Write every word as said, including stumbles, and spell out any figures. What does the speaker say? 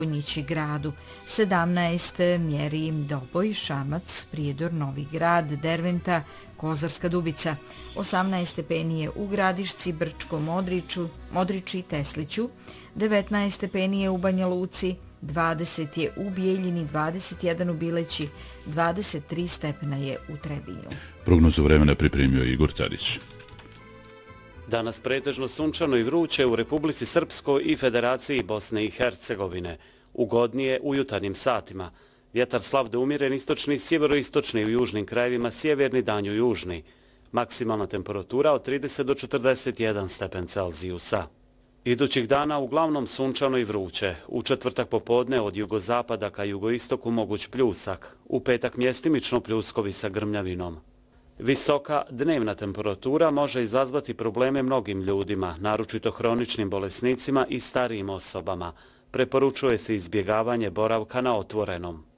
Konjići gradu, sedamnaest mjeri Doboj, Šamac, Prijedor, Novi Grad, Derventa, Kozarska Dubica, osamnaest stepeni je u Gradišci, Brčkom, Modriču, Modriči i Tesliću, devetnaest stepeni je u Banja Luci, dvadeset je u Bijeljini, dvadeset jedan u Bileći, dvadeset tri stepena je u Trebinju. Prognozu vremena pripremio Igor Tadić. Danas pretežno sunčano i vruće u Republici Srpskoj i Federaciji Bosne i Hercegovine. Ugodnije u jutarnjim satima. Vjetar slab do umjeren istočni, sjeveroistočni u južnim krajevima, sjeverni danju južni. Maksimalna temperatura od trideset do četrdeset jedan stepen Celzijusa. Idućih dana uglavnom sunčano i vruće. U četvrtak popodne od jugozapada ka jugoistoku moguć pljusak. U petak mjestimično pljuskovi sa grmljavinom. Visoka dnevna temperatura može izazvati probleme mnogim ljudima, naročito hroničnim bolesnicima i starijim osobama. Preporučuje se izbjegavanje boravka na otvorenom.